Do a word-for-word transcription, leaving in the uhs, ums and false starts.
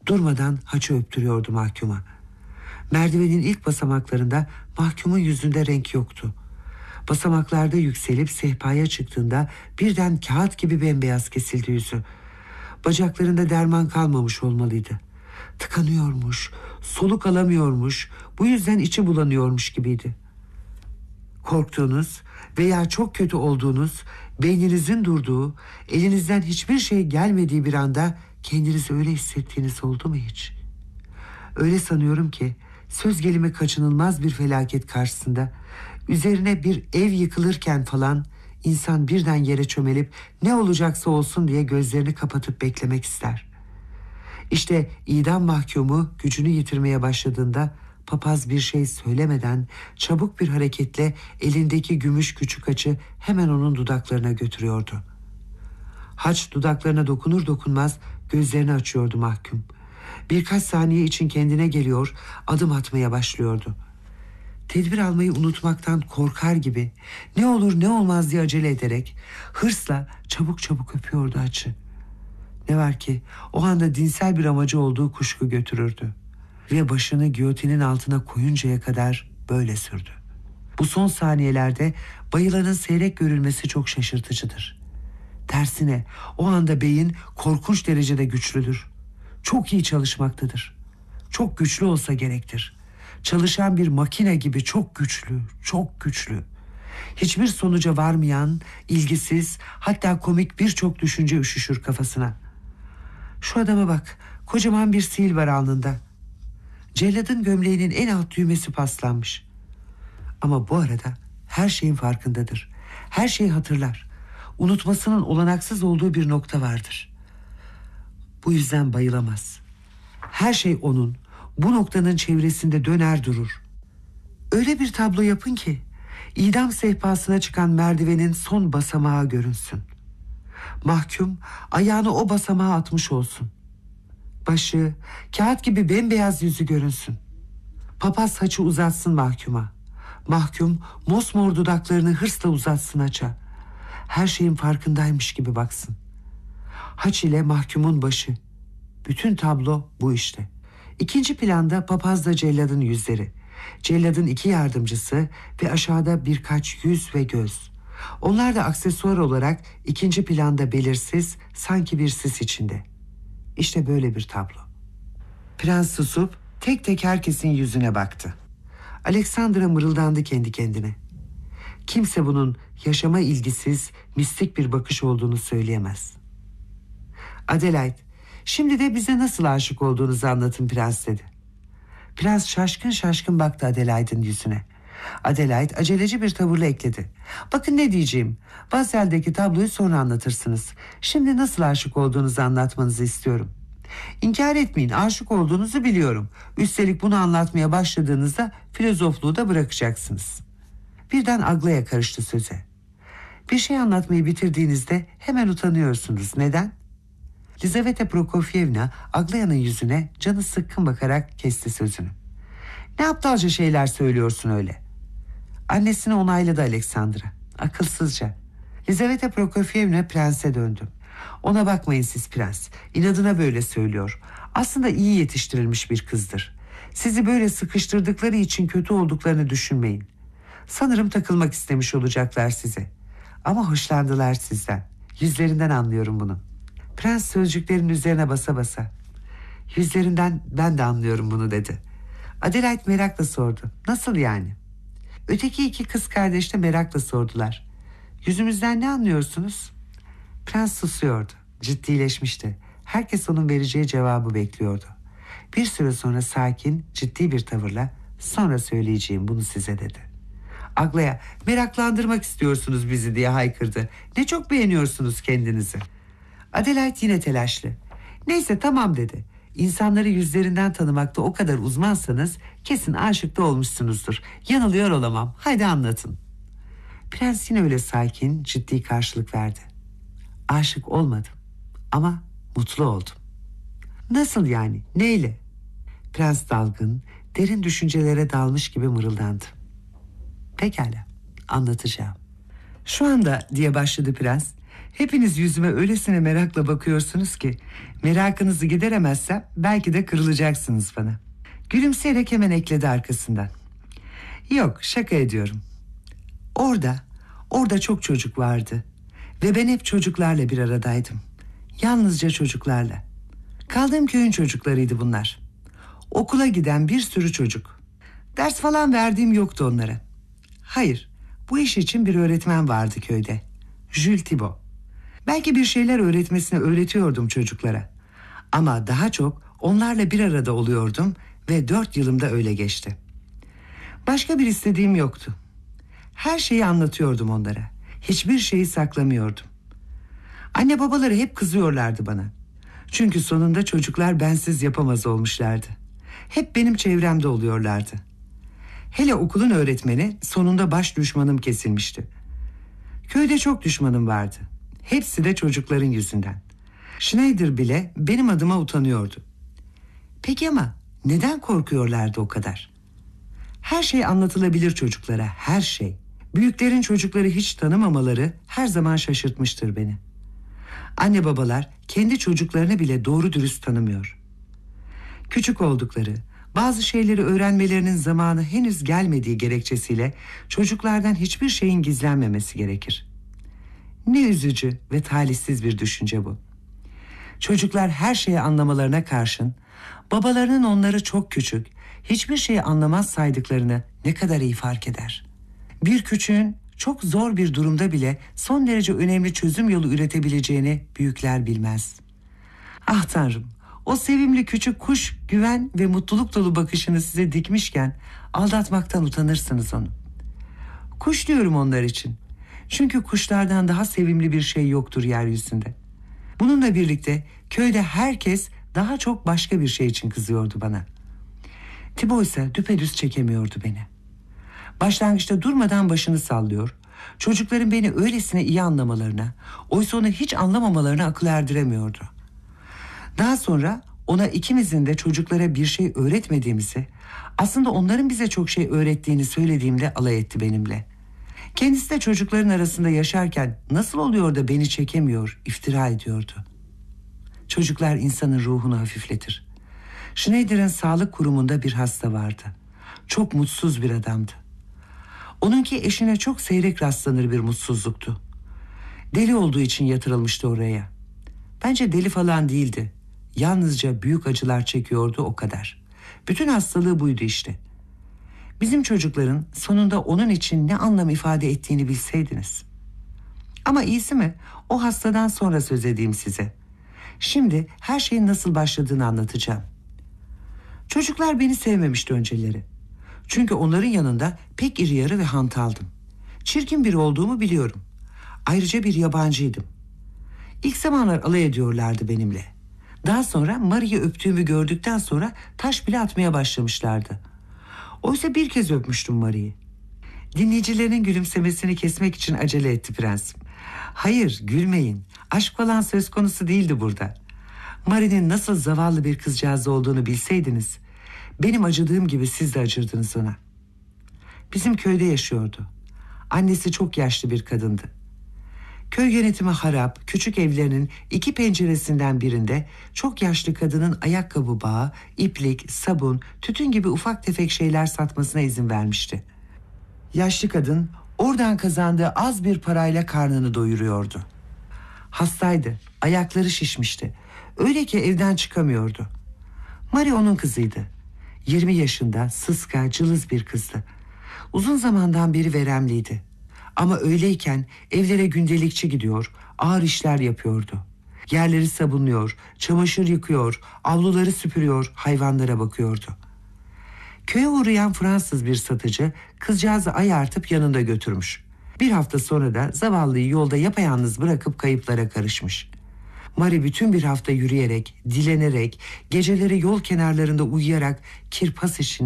Durmadan haçı öptürüyordu mahkuma. Merdivenin ilk basamaklarında mahkumun yüzünde renk yoktu. Basamaklarda yükselip sehpaya çıktığında birden kağıt gibi bembeyaz kesildi yüzü. Bacaklarında derman kalmamış olmalıydı. Tıkanıyormuş, soluk alamıyormuş, bu yüzden içi bulanıyormuş gibiydi. Korktuğunuz veya çok kötü olduğunuz, beyninizin durduğu, elinizden hiçbir şey gelmediği bir anda kendinizi öyle hissettiğiniz oldu mu hiç? Öyle sanıyorum ki söz gelimi kaçınılmaz bir felaket karşısında, üzerine bir ev yıkılırken falan insan birden yere çömelip ne olacaksa olsun diye gözlerini kapatıp beklemek ister. İşte idam mahkumu gücünü yitirmeye başladığında papaz bir şey söylemeden çabuk bir hareketle elindeki gümüş küçük haçı hemen onun dudaklarına götürüyordu. Haç dudaklarına dokunur dokunmaz gözlerini açıyordu mahkum. Birkaç saniye için kendine geliyor, adım atmaya başlıyordu. Tedbir almayı unutmaktan korkar gibi ne olur ne olmaz diye acele ederek hırsla çabuk çabuk öpüyordu haçı. Ne var ki o anda dinsel bir amacı olduğu kuşku götürürdü. Ve başını giyotinin altına koyuncaya kadar böyle sürdü. Bu son saniyelerde bayılanın seyrek görülmesi çok şaşırtıcıdır. Tersine o anda beyin korkunç derecede güçlüdür. Çok iyi çalışmaktadır. Çok güçlü olsa gerektir. Çalışan bir makine gibi çok güçlü, çok güçlü. Hiçbir sonuca varmayan, ilgisiz, hatta komik birçok düşünce üşüşür kafasına. Şu adama bak, kocaman bir sil var alnında. Celladın gömleğinin en alt düğmesi paslanmış. Ama bu arada her şeyin farkındadır. Her şeyi hatırlar. Unutmasının olanaksız olduğu bir nokta vardır. Bu yüzden bayılamaz. Her şey onun, bu noktanın çevresinde döner durur. Öyle bir tablo yapın ki idam sehpasına çıkan merdivenin son basamağı görünsün. Mahkum ayağını o basamağa atmış olsun. Başı, kağıt gibi bembeyaz yüzü görünsün. Papaz haçı uzatsın mahkuma. Mahkum mosmor dudaklarını hırsla uzatsın haça. Her şeyin farkındaymış gibi baksın. Haç ile mahkumun başı. Bütün tablo bu işte. İkinci planda papazla celladın yüzleri. Celladın iki yardımcısı ve aşağıda birkaç yüz ve göz. Onlar da aksesuar olarak ikinci planda belirsiz, sanki bir sis içinde. İşte böyle bir tablo. Prens susup tek tek herkesin yüzüne baktı. Alexandra mırıldandı kendi kendine. Kimse bunun yaşama ilgisiz, mistik bir bakış olduğunu söyleyemez. Adelaide, şimdi de bize nasıl aşık olduğunuzu anlatın prens dedi. Prens şaşkın şaşkın baktı Adelaide'in yüzüne. Adelaide aceleci bir tavırla ekledi. Bakın ne diyeceğim. Basel'deki tabloyu sonra anlatırsınız. Şimdi nasıl aşık olduğunuzu anlatmanızı istiyorum. İnkar etmeyin, aşık olduğunuzu biliyorum. Üstelik bunu anlatmaya başladığınızda filozofluğu da bırakacaksınız. Birden Aglaya karıştı söze. Bir şey anlatmayı bitirdiğinizde hemen utanıyorsunuz. Neden? Lizaveta Prokofyevna Aglaya'nın yüzüne canı sıkkın bakarak kesti sözünü. Ne aptalca şeyler söylüyorsun öyle. Annesini onayladı Alexandra. Akılsızca. Lizaveta Prokofyevna prense döndü. Ona bakmayın siz prens. İnadına böyle söylüyor. Aslında iyi yetiştirilmiş bir kızdır. Sizi böyle sıkıştırdıkları için kötü olduklarını düşünmeyin. Sanırım takılmak istemiş olacaklar size. Ama hoşlandılar sizden. Yüzlerinden anlıyorum bunu. Prens sözcüklerin üzerine basa basa. Yüzlerinden ben de anlıyorum bunu dedi. Adelaide merakla sordu. Nasıl yani? Öteki iki kız kardeş de merakla sordular. Yüzümüzden ne anlıyorsunuz? Prens susuyordu. Ciddileşmişti. Herkes onun vereceği cevabı bekliyordu. Bir süre sonra sakin, ciddi bir tavırla sonra söyleyeceğim bunu size dedi. Aglaya, meraklandırmak istiyorsunuz bizi diye haykırdı. Ne çok beğeniyorsunuz kendinizi. Adelaide yine telaşlı. Neyse tamam dedi. İnsanları yüzlerinden tanımakta o kadar uzmansanız kesin aşık da olmuşsunuzdur. Yanılıyor olamam. Haydi anlatın. Prens yine öyle sakin, ciddi karşılık verdi. Aşık olmadım ama mutlu oldum. Nasıl yani? Neyle? Prens dalgın, derin düşüncelere dalmış gibi mırıldandı. Pekala, anlatacağım. Şu anda diye başladı prens. Hepiniz yüzüme öylesine merakla bakıyorsunuz ki merakınızı gideremezsem belki de kırılacaksınız bana. Gülümseyerek hemen ekledi arkasından. Yok, şaka ediyorum. Orada, orada çok çocuk vardı ve ben hep çocuklarla bir aradaydım. Yalnızca çocuklarla. Kaldığım köyün çocuklarıydı bunlar. Okula giden bir sürü çocuk. Ders falan verdiğim yoktu onlara. Hayır, bu iş için bir öğretmen vardı köyde. Jules Thibault. Belki bir şeyler öğretmesini öğretiyordum çocuklara. Ama daha çok onlarla bir arada oluyordum ve dört yılımda öyle geçti. Başka bir istediğim yoktu. Her şeyi anlatıyordum onlara. Hiçbir şeyi saklamıyordum. Anne babaları hep kızıyorlardı bana. Çünkü sonunda çocuklar bensiz yapamaz olmuşlardı. Hep benim çevremde oluyorlardı. Hele okulun öğretmeni sonunda baş düşmanım kesilmişti. Köyde çok düşmanım vardı. Hepsi de çocukların yüzünden. Schneider bile benim adıma utanıyordu. Peki ama neden korkuyorlardı o kadar? Her şey anlatılabilir çocuklara, her şey. Büyüklerin çocukları hiç tanımamaları her zaman şaşırtmıştır beni. Anne babalar kendi çocuklarını bile doğru dürüst tanımıyor. Küçük oldukları, bazı şeyleri öğrenmelerinin zamanı henüz gelmediği gerekçesiyle çocuklardan hiçbir şeyin gizlenmemesi gerekir. Ne üzücü ve talihsiz bir düşünce bu. Çocuklar her şeyi anlamalarına karşın, babalarının onları çok küçük, hiçbir şeyi anlamaz saydıklarını ne kadar iyi fark eder. Bir küçüğün çok zor bir durumda bile son derece önemli çözüm yolu üretebileceğini büyükler bilmez. Ah Tanrım, o sevimli küçük kuş güven ve mutluluk dolu bakışını size dikmişken aldatmaktan utanırsınız onu. Kuş diyorum onlar için. Çünkü kuşlardan daha sevimli bir şey yoktur yeryüzünde. Bununla birlikte köyde herkes daha çok başka bir şey için kızıyordu bana. Thibault ise düpedüz çekemiyordu beni. Başlangıçta durmadan başını sallıyor, çocukların beni öylesine iyi anlamalarına, oysa onu hiç anlamamalarına akıl erdiremiyordu. Daha sonra ona ikimizin de çocuklara bir şey öğretmediğimizi, aslında onların bize çok şey öğrettiğini söylediğimde alay etti benimle. Kendisi de çocukların arasında yaşarken nasıl oluyor da beni çekemiyor, iftira ediyordu. Çocuklar insanın ruhunu hafifletir. Schneider'in sağlık kurumunda bir hasta vardı. Çok mutsuz bir adamdı. Onunki eşine çok seyrek rastlanır bir mutsuzluktu. Deli olduğu için yatırılmıştı oraya. Bence deli falan değildi. Yalnızca büyük acılar çekiyordu, o kadar. Bütün hastalığı buydu işte. Bizim çocukların sonunda onun için ne anlam ifade ettiğini bilseydiniz. Ama iyisi mi? O hastadan sonra söz edeyim size. Şimdi her şeyin nasıl başladığını anlatacağım. Çocuklar beni sevmemişti önceleri. Çünkü onların yanında pek iri yarı ve hantaldım. Çirkin biri olduğumu biliyorum. Ayrıca bir yabancıydım. İlk zamanlar alay ediyorlardı benimle. Daha sonra Marie'yi öptüğümü gördükten sonra taş bile atmaya başlamışlardı. Oysa bir kez öpmüştüm Marie'yi. Dinleyicilerin gülümsemesini kesmek için acele etti prensim. Hayır, gülmeyin. Aşk falan söz konusu değildi burada. Marie'nin nasıl zavallı bir kızcağız olduğunu bilseydiniz, benim acıdığım gibi siz de acırdınız ona. Bizim köyde yaşıyordu. Annesi çok yaşlı bir kadındı. Köy yönetimi harap, küçük evlerinin iki penceresinden birinde çok yaşlı kadının ayakkabı bağı, iplik, sabun, tütün gibi ufak tefek şeyler satmasına izin vermişti. Yaşlı kadın oradan kazandığı az bir parayla karnını doyuruyordu. Hastaydı, ayakları şişmişti. Öyle ki evden çıkamıyordu. Marie onun kızıydı. Yirmi yaşında, sıska, cılız bir kızdı. Uzun zamandan beri veremliydi. Ama öyleyken evlere gündelikçi gidiyor, ağır işler yapıyordu. Yerleri sabunluyor, çamaşır yıkıyor, avluları süpürüyor, hayvanlara bakıyordu. Köye uğrayan Fransız bir satıcı kızcağızı ayartıp yanında götürmüş. Bir hafta sonra da zavallıyı yolda yapayalnız bırakıp kayıplara karışmış. Marie bütün bir hafta yürüyerek, dilenerek, geceleri yol kenarlarında uyuyarak kirpas için